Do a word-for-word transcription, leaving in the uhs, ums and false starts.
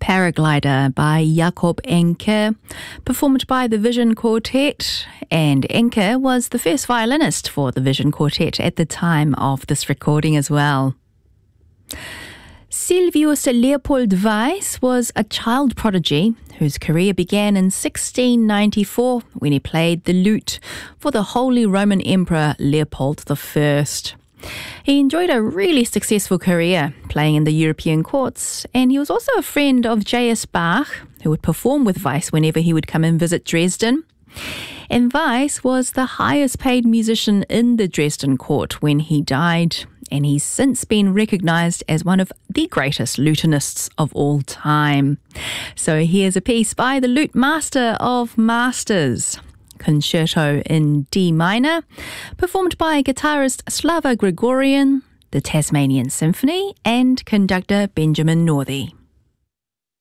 Paraglider by Jakob Enke, performed by the Vision Quartet, and Enke was the first violinist for the Vision Quartet at the time of this recording as well. Silvius Leopold Weiss was a child prodigy whose career began in sixteen ninety-four when he played the lute for the Holy Roman Emperor Leopold the First. He enjoyed a really successful career playing in the European courts, and he was also a friend of J S Bach, who would perform with Weiss whenever he would come and visit Dresden. And Weiss was the highest paid musician in the Dresden court when he died, and he's since been recognised as one of the greatest lutenists of all time. So here's a piece by the lute master of masters, Concerto in D minor, performed by guitarist Slava Grigorian, the Tasmanian Symphony, and conductor Benjamin Northey.